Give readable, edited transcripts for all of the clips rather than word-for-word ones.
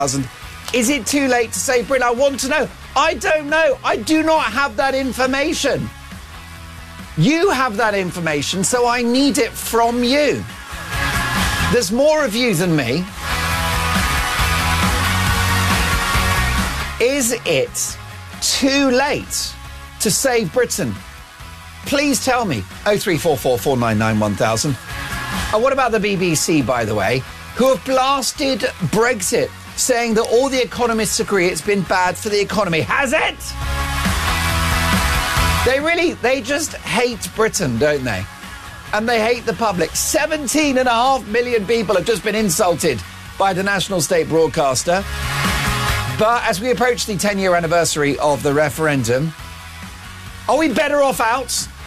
Is it too late to save Britain? I want to know. I don't know. I do not have that information. You have that information, so I need it from you. There's more of you than me. Is it too late to save Britain? Please tell me. 0344 499 1000. And what about the BBC, by the way, who have blasted Brexit, saying that all the economists agree it's been bad for the economy? Has it? They just hate Britain, don't they? And they hate the public. 17.5 million people have just been insulted by the national state broadcaster. But as we approach the 10-year anniversary of the referendum, are we better off out?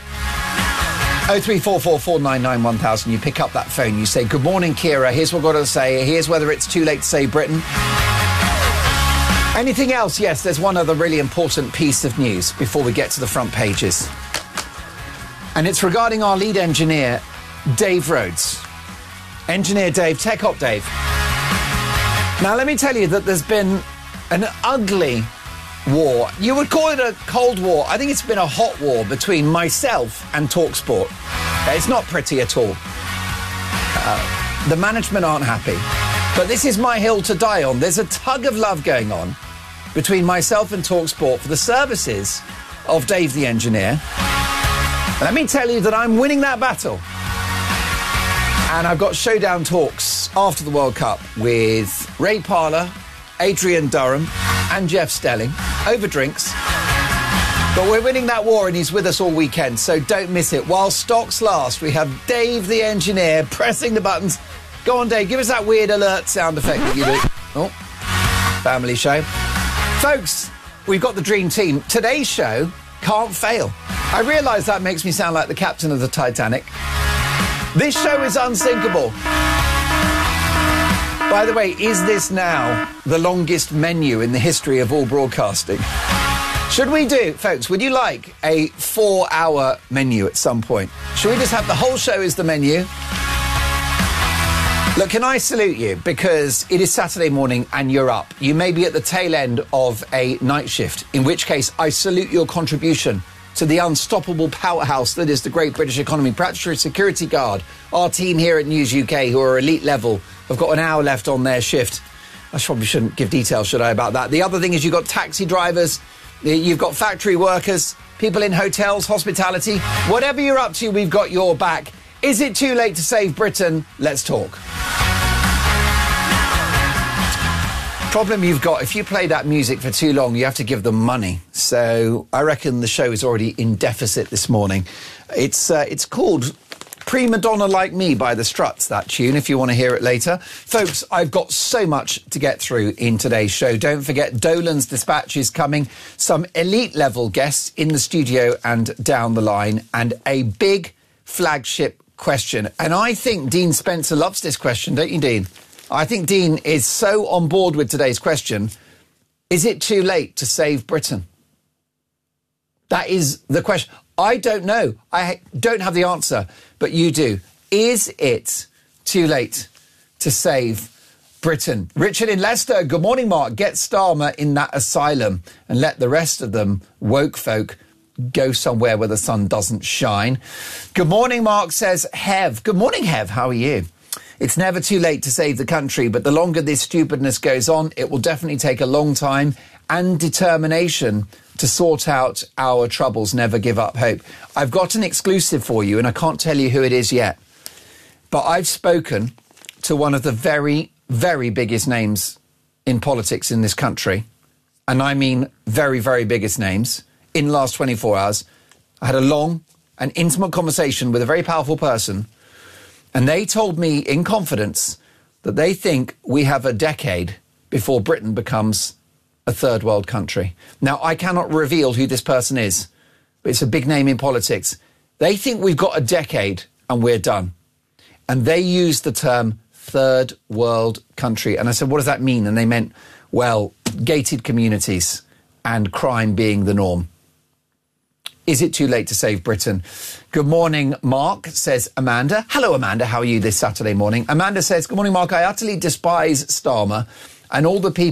0344 499 1000. You pick up that phone, you say, good morning, Kira. Here's what I've got to say. Here's whether it's too late to save Britain. Anything else? Yes, there's one other really important piece of news before we get to the front pages. And it's regarding our lead engineer, Dave Rhodes. Engineer Dave, Tech Op Dave. Now, let me tell you that there's been an ugly war. You would call it a Cold War. I think it's been a hot war between myself and TalkSport. It's not pretty at all. The management aren't happy. But this is my hill to die on. There's a tug of love going on between myself and TalkSport for the services of Dave the engineer. Let me tell you that I'm winning that battle. And I've got showdown talks after the World Cup with Ray Parlour, Adrian Durham and Jeff Stelling over drinks. But we're winning that war and he's with us all weekend, so don't miss it. While stocks last, we have Dave the engineer pressing the buttons. Go on, Dave, give us that weird alert sound effect that you do. Oh, family show. Folks, we've got the dream team. Today's show can't fail. I realise that makes me sound like the captain of the Titanic. This show is unsinkable. By the way, is this now the longest menu in the history of all broadcasting? Should we do, folks, would you like a 4-hour menu at some point? Should we just have the whole show as the menu? Look, can I salute you? Because it is Saturday morning and you're up. You may be at the tail end of a night shift, in which case I salute your contribution to the unstoppable powerhouse that is the great British economy. Perhaps you're a security guard. Our team here at News UK, who are elite level, have got an hour left on their shift. I probably shouldn't give details, should I, about that? The other thing is you've got taxi drivers, you've got factory workers, people in hotels, hospitality. Whatever you're up to, we've got your back. Is it too late to save Britain? Let's talk. Problem you've got, if you play that music for too long, you have to give them money. So I reckon the show is already in deficit this morning. It's called Prima Donna Like Me by the Struts, that tune, if you want to hear it later. Folks, I've got so much to get through in today's show. Don't forget Dolan's Dispatch is coming, some elite-level guests in the studio and down the line, and a big flagship question. And I think Dean Spencer loves this question, don't you, Dean? I think Dean is so on board with today's question. Is it too late to save Britain? That is the question. I don't know. I don't have the answer, but you do. Is it too late to save Britain? Richard in Leicester, good morning, Mark. Get Starmer in that asylum and let the rest of them, woke folk, go somewhere where the sun doesn't shine. Good morning, Mark, says Hev. Good morning, Hev. How are you? It's never too late to save the country, but the longer this stupidness goes on, it will definitely take a long time and determination to sort out our troubles. Never give up hope. I've got an exclusive for you, and I can't tell you who it is yet. But I've spoken to one of the very, very biggest names in politics in this country. And I mean very, very biggest names. In the last 24 hours, I had a long and intimate conversation with a very powerful person. And they told me in confidence that they think we have a decade before Britain becomes a third world country. Now, I cannot reveal who this person is, but it's a big name in politics. They think we've got a decade and we're done. And they used the term third world country. And I said, what does that mean? And they meant, well, gated communities and crime being the norm. Is it too late to save Britain? Good morning, Mark, says Amanda. Hello, Amanda. How are you this Saturday morning? Amanda says, good morning, Mark. I utterly despise Starmer and all the people